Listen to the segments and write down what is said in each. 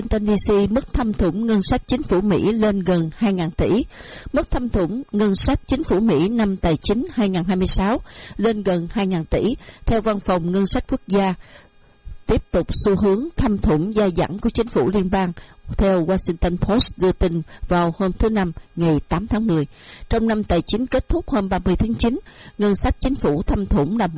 Washington DC, mức thâm thủng ngân sách chính phủ Mỹ lên gần 2.000 tỷ. Mức thâm thủng ngân sách chính phủ Mỹ năm tài chính 2026 lên gần 2.000 tỷ, theo Văn phòng Ngân sách Quốc gia, tiếp tục xu hướng thâm thủng dai dẳng của chính phủ liên bang, theo Washington Post đưa tin vào hôm thứ Năm, ngày 8 tháng 10. Trong năm tài chính kết thúc hôm 30 tháng 9, ngân sách chính phủ thâm thủng là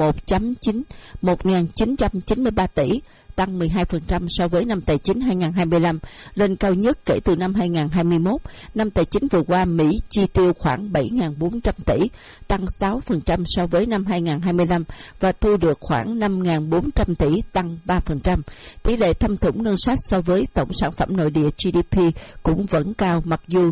1.993 tỷ, tăng 12% so với năm tài chính 2025, lên cao nhất kể từ năm 2021. Năm tài chính vừa qua, Mỹ chi tiêu khoảng 7.400 tỷ, tăng 6% so với năm 2025 và thu được khoảng 5.400 tỷ, tăng 3%. Tỷ lệ thâm thủng ngân sách so với tổng sản phẩm nội địa GDP cũng vẫn cao, mặc dù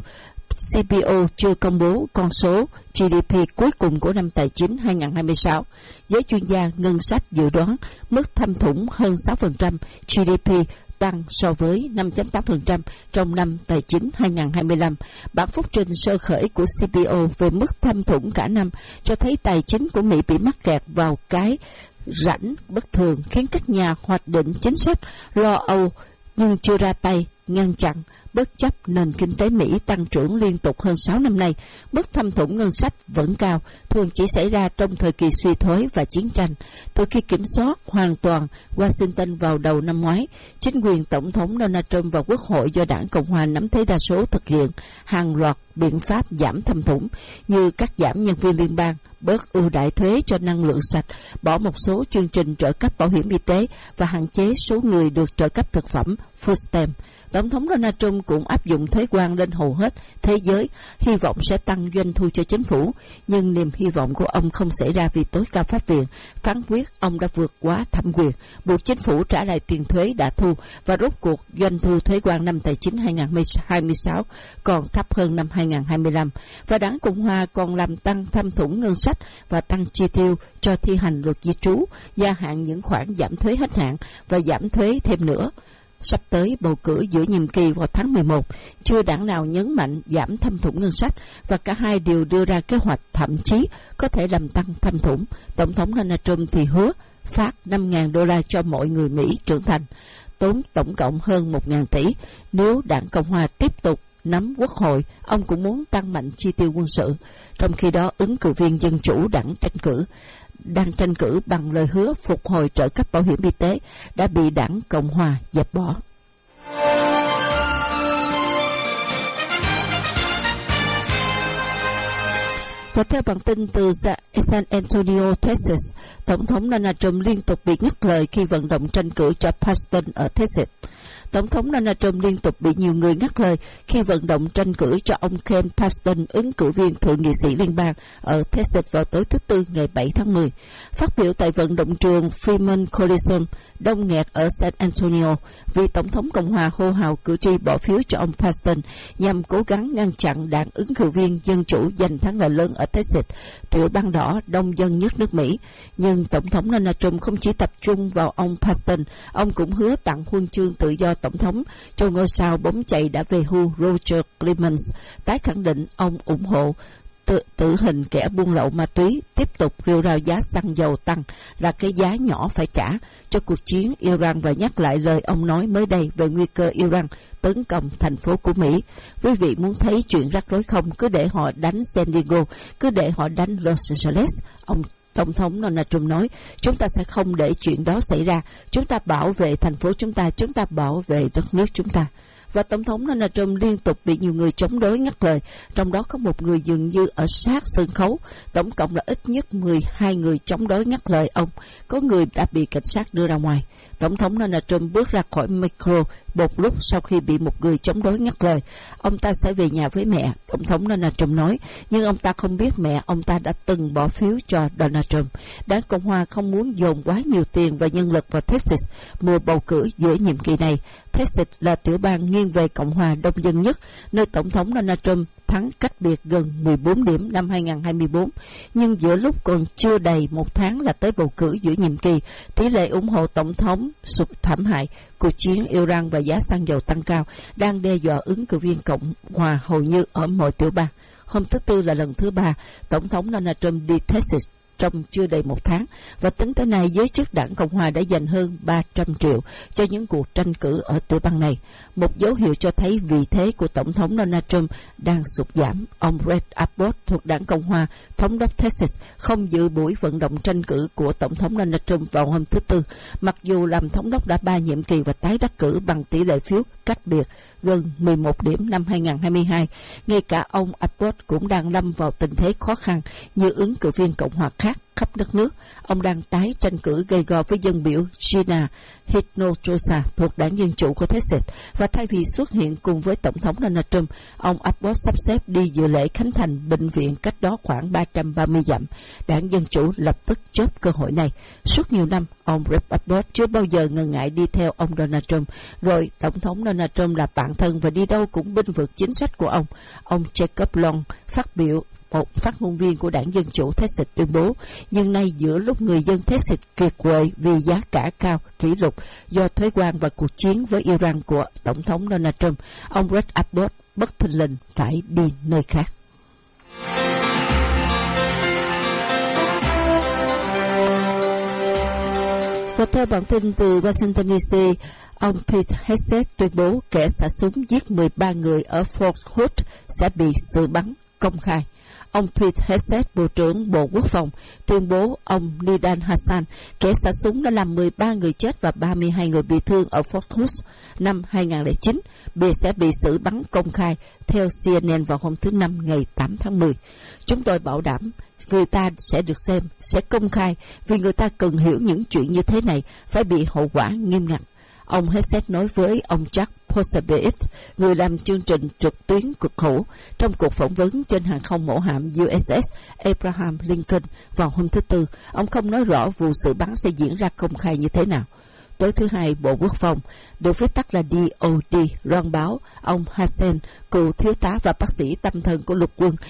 CBO chưa công bố con số GDP cuối cùng của năm tài chính 2026. Giới chuyên gia ngân sách dự đoán mức thâm thủng hơn 6% GDP, tăng so với 5.8% trong năm tài chính 2025. Bản phúc trình sơ khởi của CBO về mức thâm thủng cả năm cho thấy tài chính của Mỹ bị mắc kẹt vào cái rãnh bất thường, khiến các nhà hoạch định chính sách lo âu nhưng chưa ra tay ngăn chặn. Bất chấp nền kinh tế Mỹ tăng trưởng liên tục hơn 6 năm nay, mức thâm thủng ngân sách vẫn cao, thường chỉ xảy ra trong thời kỳ suy thoái và chiến tranh. Từ khi kiểm soát hoàn toàn Washington vào đầu năm ngoái, chính quyền Tổng thống Donald Trump và Quốc hội do Đảng Cộng hòa nắm thế đa số thực hiện hàng loạt biện pháp giảm thâm thủng, như cắt giảm nhân viên liên bang, bớt ưu đãi thuế cho năng lượng sạch, bỏ một số chương trình trợ cấp bảo hiểm y tế và hạn chế số người được trợ cấp thực phẩm food stamp. Tổng thống Donald Trump cũng áp dụng thuế quan lên hầu hết thế giới, hy vọng sẽ tăng doanh thu cho chính phủ, nhưng niềm hy vọng của ông không xảy ra vì tối cao pháp viện phán quyết ông đã vượt quá thẩm quyền, buộc chính phủ trả lại tiền thuế đã thu, và rốt cuộc doanh thu thuế quan năm tài chính 2026 còn thấp hơn năm 2025, và Đảng Cộng hòa còn làm tăng thâm thủng ngân sách và tăng chi tiêu cho thi hành luật di trú, gia hạn những khoản giảm thuế hết hạn và giảm thuế thêm nữa. Sắp tới bầu cử giữa nhiệm kỳ vào tháng 11, chưa đảng nào nhấn mạnh giảm thâm thủng ngân sách, và cả hai đều đưa ra kế hoạch thậm chí có thể làm tăng thâm thủng. Tổng thống Donald Trump thì hứa phát $5.000 cho mọi người Mỹ trưởng thành, tốn tổng cộng hơn 1.000 tỷ. Nếu Đảng Cộng hòa tiếp tục nắm Quốc hội, ông cũng muốn tăng mạnh chi tiêu quân sự. Trong khi đó, ứng cử viên Dân Chủ đang tranh cử bằng lời hứa phục hồi trợ cấp bảo hiểm y tế đã bị Đảng Cộng hòa dẹp bỏ. Và theo bản tin từ San Antonio, Texas, Tổng thống Donald Trump liên tục bị ngắt lời khi vận động tranh cử cho Paxton ở Texas. Tổng thống Donald Trump liên tục bị nhiều người ngắt lời khi vận động tranh cử cho ông Ken Paxton, ứng cử viên thượng nghị sĩ liên bang ở Texas vào tối thứ Tư ngày 7 tháng 10. Phát biểu tại vận động trường Freeman Coliseum đông nghẹt ở San Antonio, vì Tổng thống Cộng hòa hô hào cử tri bỏ phiếu cho ông Paxton nhằm cố gắng ngăn chặn đảng ứng cử viên Dân Chủ giành thắng lợi lớn ở Texas, tiểu bang đỏ đông dân nhất nước Mỹ. Nhưng Tổng thống Donald Trump không chỉ tập trung vào ông Paxton, ông cũng hứa tặng huân chương tự do Tổng thống cho ngôi sao bóng chày đã về hưu Roger Clemens, tái khẳng định ông ủng hộ tử hình kẻ buôn lậu ma túy, tiếp tục rêu rao giá xăng dầu tăng là cái giá nhỏ phải trả cho cuộc chiến Iran, và nhắc lại lời ông nói mới đây về nguy cơ Iran tấn công thành phố của Mỹ. Quý vị muốn thấy chuyện rắc rối không? Cứ để họ đánh San Diego, cứ để họ đánh Los Angeles. Ông Tổng thống Donald Trump nói, chúng ta sẽ không để chuyện đó xảy ra. Chúng ta bảo vệ thành phố chúng ta bảo vệ đất nước chúng ta. Và Tổng thống Donald Trump liên tục bị nhiều người chống đối ngắt lời, trong đó có một người dường như ở sát sân khấu. Tổng cộng là ít nhất 12 người chống đối ngắt lời ông. Có người đã bị cảnh sát đưa ra ngoài. Tổng thống Donald Trump bước ra khỏi micro một lúc sau khi bị một người chống đối ngắt lời. Ông ta sẽ về nhà với mẹ, Tổng thống Donald Trump nói, nhưng ông ta không biết mẹ ông ta đã từng bỏ phiếu cho Donald Trump. Đảng Cộng hòa không muốn dồn quá nhiều tiền và nhân lực vào Texas mùa bầu cử giữa nhiệm kỳ này. Texas là tiểu bang nghiêng về Cộng hòa đông dân nhất, nơi Tổng thống Donald Trump thắng cách biệt gần 14 điểm năm 2024. Nhưng giữa lúc còn chưa đầy một tháng là tới bầu cử giữa nhiệm kỳ, tỷ lệ ủng hộ Tổng thống sụt thảm hại. Cuộc chiến Iran và giá xăng dầu tăng cao đang đe dọa ứng cử viên Cộng hòa hầu như ở mọi tiểu bang. Hôm thứ Tư là lần thứ 3 Tổng thống Donald Trump đi Texas trong chưa đầy một tháng, và tính tới nay giới chức đảng Cộng hòa đã dành hơn 300 triệu cho những cuộc tranh cử ở tiểu bang này, một dấu hiệu cho thấy vị thế của Tổng thống Donald Trump đang sụt giảm. Ông Greg Abbott thuộc đảng Cộng hòa, thống đốc Texas, không dự buổi vận động tranh cử của Tổng thống Donald Trump vào hôm thứ Tư, mặc dù làm thống đốc đã 3 nhiệm kỳ và tái đắc cử bằng tỷ lệ phiếu cách biệt gần 11 điểm năm 2022. Ngay cả ông Abbott cũng đang lâm vào tình thế khó khăn như ứng cử viên Cộng hòa khác khắp đất nước. Ông đang tái tranh cử gay go với dân biểu Gina Hinojosa thuộc đảng Dân Chủ của Texas, và thay vì xuất hiện cùng với Tổng thống Donald Trump, ông Abbott sắp xếp đi dự lễ khánh thành bệnh viện cách đó khoảng 330 dặm. Đảng Dân Chủ lập tức chớp cơ hội này. Suốt nhiều năm, ông Greg Abbott chưa bao giờ ngần ngại đi theo ông Donald Trump, gọi Tổng thống Donald Trump là bạn thân và đi đâu cũng bênh vực chính sách của ông. Ông Jacob Long phát biểu, một phát ngôn viên của đảng Dân Chủ Texas, tuyên bố, nhưng nay giữa lúc người dân Texas kiệt quệ vì giá cả cao kỷ lục do thuế quan và cuộc chiến với Iran của Tổng thống Donald Trump, ông Greg Abbott bất thình lình phải đi nơi khác. Và theo bản tin từ Washington DC, ông Pete Hegseth tuyên bố kẻ xả súng giết 13 người ở Fort Hood sẽ bị xử bắn công khai. Ông Pete Hegseth, Bộ trưởng Bộ Quốc phòng, tuyên bố ông Nidal Hassan, kẻ xả súng đã làm 13 người chết và 32 người bị thương ở Fort Hood năm 2009, sẽ bị xử bắn công khai, theo CNN vào hôm thứ Năm ngày 8 tháng 10. Chúng tôi bảo đảm người ta sẽ được xem, sẽ công khai, vì người ta cần hiểu những chuyện như thế này phải bị hậu quả nghiêm ngặt. Ông Hegseth nói với ông Jack Posobiec, người làm chương trình trực tuyến cực hữu, trong cuộc phỏng vấn trên hàng không mẫu hạm USS Abraham Lincoln vào hôm thứ Tư. Ông không nói rõ vụ xử bắn sẽ diễn ra công khai như thế nào. Tối thứ Hai, Bộ Quốc phòng, được viết tắt là DOD, loan báo ông Hassan, cựu thiếu tá và bác sĩ tâm thần của lục quân,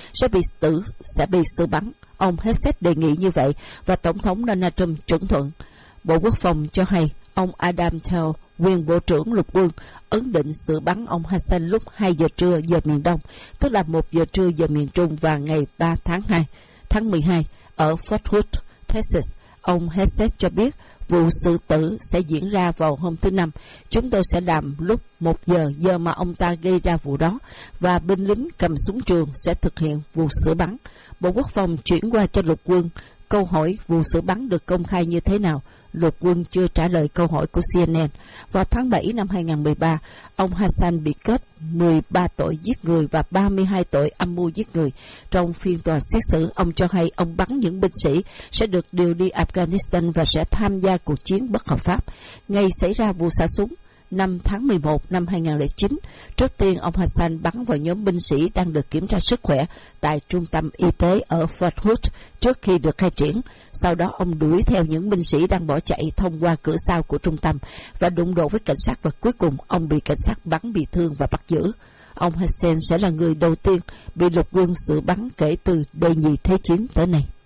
sẽ bị xử bắn. Ông Hegseth đề nghị như vậy và Tổng thống Donald Trump chuẩn thuận. Bộ Quốc phòng cho hay ông Adam Tell, nguyên Bộ trưởng Lục quân, ấn định xử bắn ông Hassan lúc 2 giờ trưa giờ miền Đông, tức là 1 giờ trưa giờ miền Trung, vào ngày 3 tháng 12 ở Fort Hood, Texas. Ông Hegseth cho biết vụ xử tử sẽ diễn ra vào hôm thứ Năm. Chúng tôi sẽ làm lúc 1 giờ mà ông ta gây ra vụ đó, và binh lính cầm súng trường sẽ thực hiện vụ xử bắn. Bộ Quốc phòng chuyển qua cho Lục quân câu hỏi vụ xử bắn được công khai như thế nào. Lục quân chưa trả lời câu hỏi của CNN. Vào tháng 7 năm 2013, ông Hassan bị kết 13 tội giết người và 32 tội âm mưu giết người. Trong phiên tòa xét xử, ông cho hay ông bắn những binh sĩ sẽ được điều đi Afghanistan và sẽ tham gia cuộc chiến bất hợp pháp. Ngày xảy ra vụ xả súng, năm tháng 11 năm 2009, trước tiên ông Hassan bắn vào nhóm binh sĩ đang được kiểm tra sức khỏe tại trung tâm y tế ở Fort Hood trước khi được khai triển. Sau đó ông đuổi theo những binh sĩ đang bỏ chạy thông qua cửa sau của trung tâm và đụng độ với cảnh sát, và cuối cùng ông bị cảnh sát bắn bị thương và bắt giữ. Ông Hassan sẽ là người đầu tiên bị lục quân xử bắn kể từ đệ nhị thế chiến tới nay.